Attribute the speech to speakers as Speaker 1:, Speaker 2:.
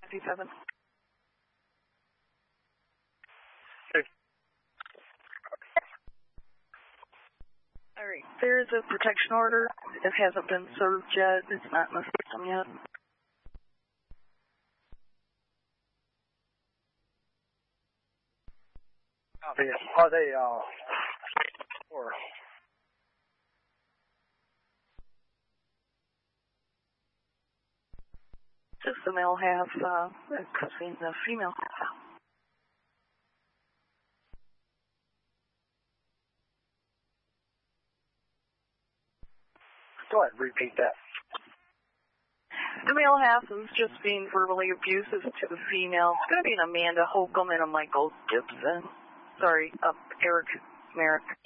Speaker 1: 57. All right, there's a protection order. It hasn't been served yet. It's not in the system yet.
Speaker 2: Are they, or?
Speaker 1: Just the male half, cussing the female half.
Speaker 2: Go ahead, repeat that.
Speaker 1: The male half is just being verbally abusive to the female. It's going to be an Amanda Holcomb and a Michael Gibson. Sorry, Eric Merrick.